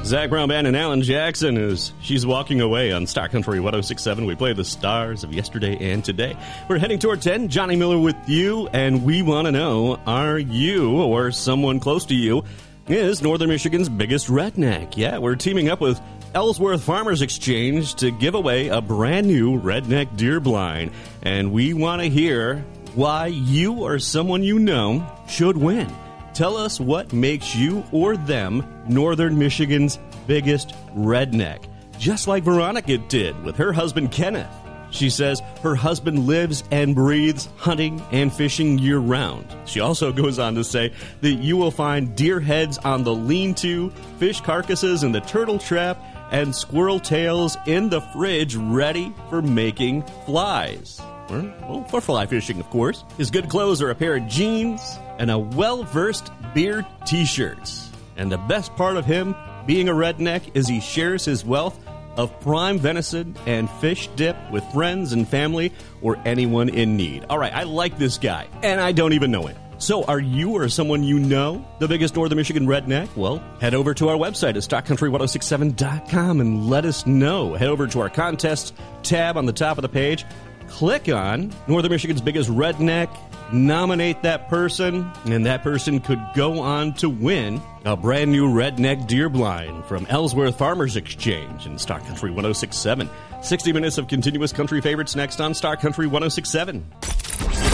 Zach Brown Band and Alan Jackson as she's walking away on Star Country 106.7. We play the stars of yesterday and today. We're heading toward 10. Johnny Miller with you, and we want to know, are you or someone close to you is Northern Michigan's biggest redneck? Yeah, we're teaming up with Ellsworth Farmers Exchange to give away a brand new redneck deer blind. And we want to hear why you or someone you know should win. Tell us what makes you or them Northern Michigan's biggest redneck. Just like Veronica did with her husband Kenneth. She says her husband lives and breathes hunting and fishing year-round. She also goes on to say that you will find deer heads on the lean-to, fish carcasses in the turtle trap, and squirrel tails in the fridge ready for making flies. Well, for fly fishing, of course. His good clothes are a pair of jeans and a well-versed beard t-shirts. And the best part of him being a redneck is he shares his wealth of prime venison and fish dip with friends and family or anyone in need. All right, I like this guy, and I don't even know him. So are you or someone you know the biggest Northern Michigan redneck? Well, head over to our website at StockCountry1067.com and let us know. Head over to our contest tab on the top of the page. Click on Northern Michigan's biggest redneck, nominate that person, and that person could go on to win a brand new redneck deer blind from Ellsworth Farmers Exchange in Star Country 106.7. 60 minutes of continuous country favorites next on Star Country 106.7.